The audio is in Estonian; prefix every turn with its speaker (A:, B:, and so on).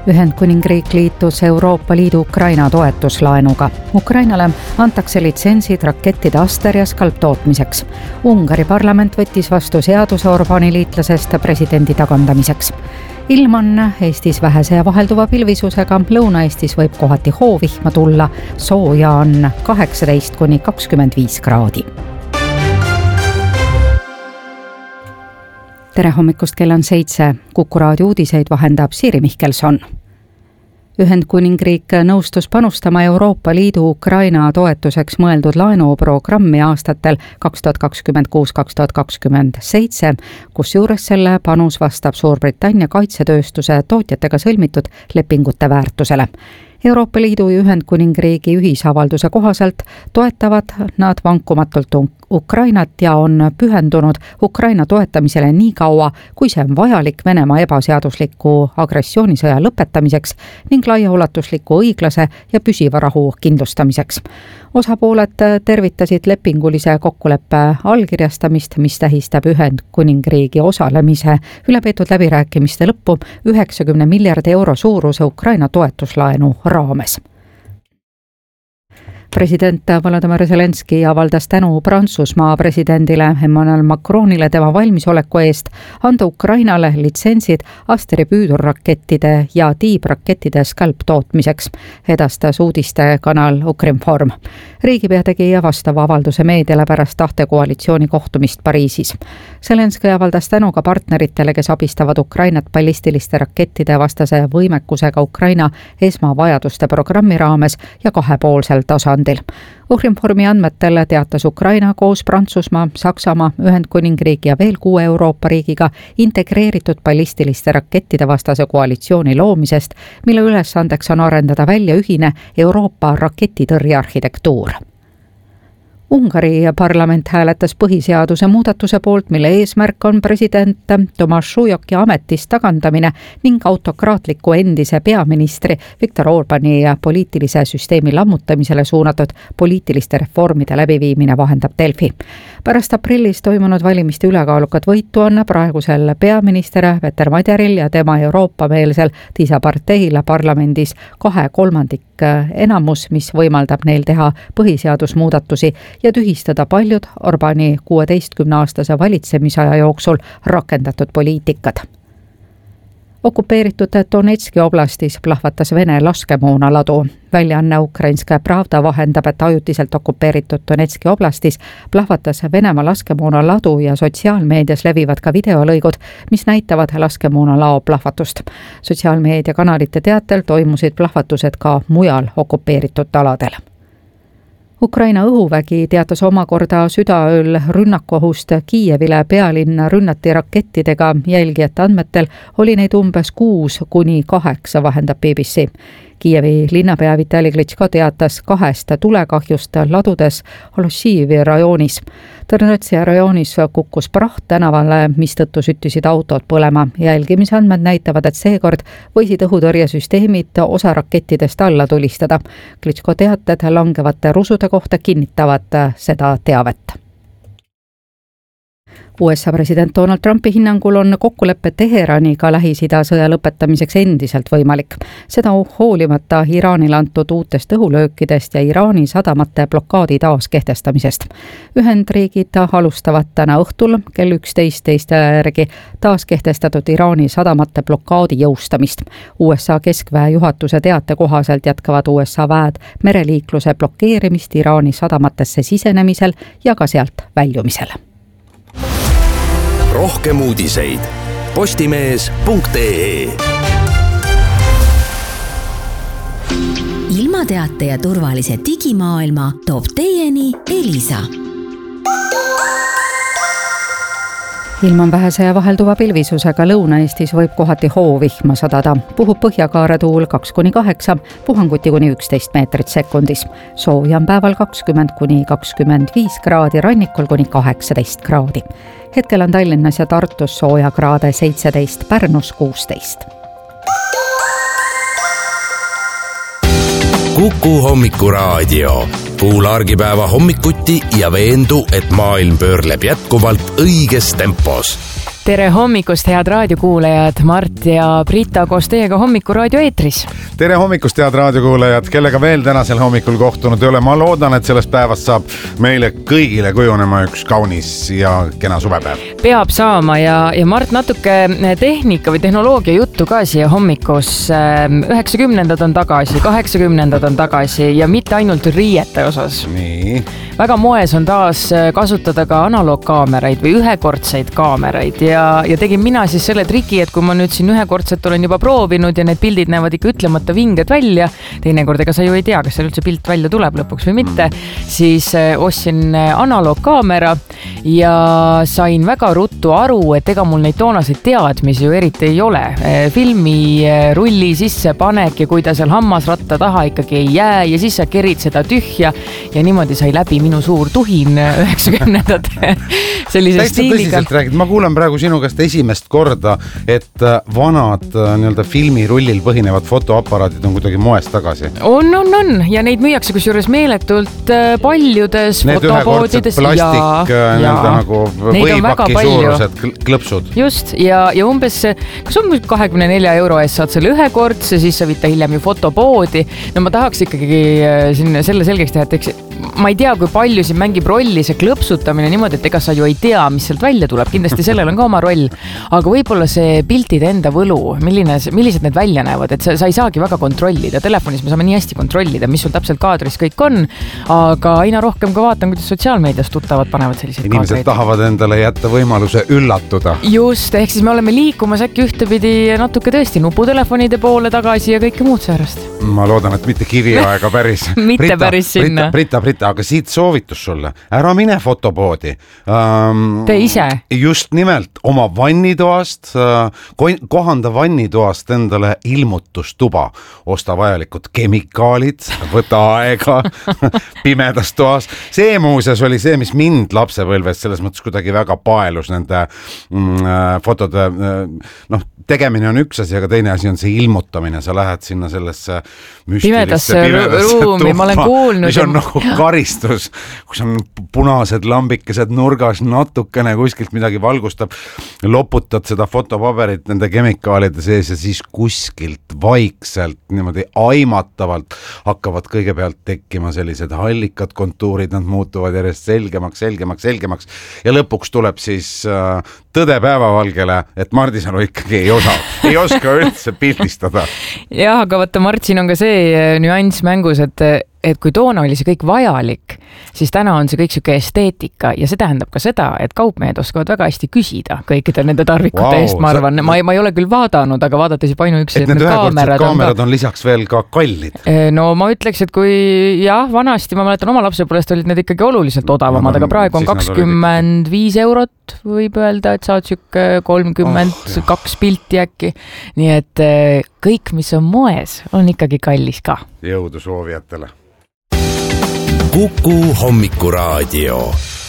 A: Ühendkuningriik liitus Euroopa Liidu Ukraina toetuslaenuga. Ukrainale antakse litsentsid rakettide Aster ja Scalp tootmiseks. Ungari parlament võttis vastu seaduse Orbani liitlasest presidendi tagandamiseks. Ilm on Eestis vähese ja vahelduva pilvisusega, Lõuna-Eestis võib kohati hoovihma tulla, sooja on 18–25 kraadi. Tere hommikust, kell on 7. Kuku raadio uudiseid vahendab Siiri Mihkelson. Ühendkuningriik nõustus panustama Euroopa Liidu Ukraina toetuseks mõeldud laenuprogrammi aastatel 2026–2027, kusjuures selle panus vastab Suurbritannia kaitsetööstuse tootjatega sõlmitud lepingute väärtusele. Euroopa Liidu ja Ühendkuningriigi ühisavalduse kohaselt toetavad nad vankumatult Ukrainat ja on pühendunud Ukraina toetamisele nii kaua, kui see on vajalik Venemaa ebaseadusliku agressioonisõja lõpetamiseks ning laiaulatusliku õiglase ja püsiva rahu kindlustamiseks. Osapooled tervitasid lepingulise kokkuleppe allkirjastamist, mis tähistab Ühendkuningriigi osalemise ülepeetud läbirääkimiste lõppu 90 miljardi euro suuruse Ukraina toetuslaenu raames. President Volodymyr Zelenski avaldas tänu Prantsusmaa presidendile Emmanuel Macronile tema valmisoleku eest anda Ukrainale litsentsid Asteri püüdurrakettide ja tiibrakettide Scalp tootmiseks, edastas uudistekanal Ukrinform. Riigipea tegi vastava avalduse meediale pärast tahtekoalitsiooni kohtumist Pariisis. Zelenski avaldas tänu ka partneritele, kes abistavad Ukrainat ballistiliste rakettide vastase võimekusega Ukraina esmavajaduste programmi raames ja kahepoolsel tasandil. Ukrinformi andmetel teatas Ukraina koos Prantsusmaa, Saksamaa, Ühendkuningriigi ja veel 6 Euroopa riigiga integreeritud ballistiliste rakettide vastase koalitsiooni loomisest, mille ülesandeks on arendada välja ühine Euroopa raketitõrje arhitektuur. Ungari parlament hääletas põhiseaduse muudatuse poolt, mille eesmärk on president Tomaš Šujoki ametist tagandamine ning autokraatliku endise peaministri Viktor Orbani poliitilise süsteemi lammutamisele suunatud poliitiliste reformide läbiviimine, vahendab Delfi. Pärast aprillis toimunud valimiste ülekaalukat võitu on praegusel peaminister Peter Madjaril ja tema Euroopa-meelsel TISA parteil parlamendis 2/3 enamus, mis võimaldab neil teha põhiseadusmuudatusi ja tühistada paljud Orbani 16-aastase valitsemisaja jooksul rakendatud poliitikad. Okupeeritud Donetski oblastis plahvatas Vene laskemoonaladu. Väljaanne Ukrainska Pravda vahendab, et ajutiselt okupeeritud Donetski oblastis plahvatas Venemaa laskemoonaladu ja sotsiaalmeedias levivad ka videolõigud, mis näitavad laskemoonalao plahvatust. Sotsiaalmeediakanalite teatel toimusid plahvatused ka mujal okupeeritud aladel. Ukraina õhuvägi teatas omakorda südaööl rünnakuohust Kiievile, pealinna rünnati rakettidega, jälgijate andmetel oli neid umbes 6–8, vahendab BBC. Kiievi linnapea Vitali Klitschko teatas 2 tulekahjust ladudes Olossiivi rajoonis. Tõrnotsia rajoonis kukkus praht tänavale, mistõttu süttisid autod põlema. Jälgimisandmed näitavad, et seekord võisid õhutõrjesüsteemid osa rakettidest alla tulistada. Klitschko teated langevate rusude kohta kinnitavad seda teavet. USA president Donald Trumpi hinnangul on kokkulepe Teheraniga Lähis-Ida sõja lõpetamiseks endiselt võimalik. Seda hoolimata Iraanile antud uutest õhulöökidest ja Iraani sadamate blokaadi taaskehtestamisest. Ühendriigid alustavad täna õhtul kell 11 järgi taaskehtestatud Iraani sadamate blokaadi jõustamist. USA keskväe juhatuse teate kohaselt jätkavad USA väed mereliikluse blokeerimist Iraani sadamatesse sisenemisel ja ka sealt väljumisel.
B: Rohkem uudiseid postimees.ee.
C: Ilmateate ja turvalise digimaailma toob teieni Elisa.
A: Ilm on vähese ja vahelduva pilvisusega, Lõuna-Eestis võib kohati hoovihma sadada. Puhub põhjakaare tuul 2–8, puhanguti kuni 11 meetrit sekundis. Sooja on päeval 20–25 kraadi, rannikul kuni 18 kraadi. Hetkel on Tallinnas ja Tartus sooja kraade 17, Pärnus 16.
B: Kuku hommikuraadio. Kuula argipäeva hommikuti ja veendu, et maailm pöörleb jätkuvalt õiges tempos.
D: Tere hommikust, head raadiokuulajad, Mart ja Brita koos teiega Hommikuraadio eetris.
E: Tere hommikust, head raadiokuulajad, kellega veel tänasel hommikul kohtunud ei ole. Ma loodan, et sellest päevast saab meile kõigile kujunema üks kaunis ja kena suvepäev.
D: Peab saama ja Mart natuke tehnika või tehnoloogia juttu ka siia hommikus. 90-ndad on tagasi, 80-ndad on tagasi ja mitte ainult riiete osas.
E: Nii.
D: Väga moes on taas kasutada ka analoogkaameraid või ühekordseid kaameraid ja tegin mina siis selle triki, et kui ma nüüd siin ühekordselt olen juba proovinud ja need pildid näevad ikka ütlemata vinged välja, teinekord ega sa ju ei tea, kas seal üldse pilt välja tuleb lõpuks või mitte, siis ostsin analoogkaamera ja sain väga ruttu aru, et ega mul neid toonaseid teadmisi ju eriti ei ole. Filmi rulli sisse panek ja kui ta seal hammasratta taha ikkagi ei jää ja siis sa kerid seda tühja ja niimoodi sai läbi minu suur tuhin 90-ndate sellise stiiliga.
E: Ma kuulen praegu sinu käest esimest korda, et vanad nii-öelda filmirullil põhinevad fotoaparaadid on kuidagi moes tagasi.
D: On ja neid müüakse kusjuures meeletult paljudes
E: need
D: fotopoodides.
E: Need ühekordset plastik nagu võipaki suurused klõpsud.
D: Just ja umbes, kas on 24 euro eest saad selle ühekordse, siis sa viid ta hiljem ju fotopoodi. No ma tahaks ikkagi selle selgeks teha, et eks ma ei tea, kui palju siin mängib rolli see klõpsutamine niimoodi, et ega sa ju ei tea, mis sealt välja tuleb. Kindlasti sellel on ka oma roll, aga võib-olla see piltide enda võlu, millised need välja näevad, et sa ei saagi väga kontrollida. Telefonis me saame nii hästi kontrollida, mis sul täpselt kaadris kõik on, aga aina rohkem ka vaatan, kuidas sotsiaalmeedias tuttavad panevad selliseid
E: inimesed kaadreid. Tahavad endale jätta võimaluse üllatuda.
D: Just, ehk siis me oleme liikumas äkki ühtepidi natuke tõesti nuputelefonide poole tagasi ja kõike muud säärast.
E: Ma loodan, et mitte kiviaega päris.
D: Mitte päris sinna.
E: Brita, aga siit soovitus sulle. Ära mine fotopoodi.
D: Tee ise.
E: Just nimelt oma vannitoast, kohanda vannitoast endale ilmutustuba. Osta vajalikud kemikaalid, võta aega pimedas toas. See muuseas oli see, mis mind lapsepõlves selles mõttes kuidagi väga paelus nende fotode tegemine on üks asi, aga teine asi on see ilmutamine. Sa lähed sinna sellesse müstilisse pimedasse
D: ruumi, ma olen kuulnud.
E: Mis on nagu karistus, kus on punased lambikesed nurgas, natukene kuskilt midagi valgustab, loputad seda fotopaberit nende kemikaalide sees ja siis kuskilt vaikselt, niimoodi aimatavalt hakkavad kõigepealt tekkima sellised hallikad kontuurid, nad muutuvad järjest selgemaks ja lõpuks tuleb siis tõde päevavalgele, et Mardisalu ikkagi ei oska üldse pildistada.
D: Jah, aga vaata, Mart, siin on ka see nüanss mängus, et kui toona oli see kõik vajalik, siis täna on see kõik süke esteetika ja see tähendab ka seda, et kaupmehed oskavad väga hästi küsida kõikide nende tarvikute eest, ma arvan. Ma ei ole küll vaadanud, aga vaadates juba ainuüksi,
E: et need kaamerad on lisaks veel ka kallid.
D: No ma ütleks, et kui vanasti, ma mäletan oma lapsepõlvest olid need ikkagi oluliselt odavamad, aga praegu on 25 eurot, võib öelda, et saad süke 32 pilti äkki. Nii et kõik, mis on moes, on ikkagi kallis ka.
E: Jõudu soovijatele.
B: Kuku Hommikuraadio.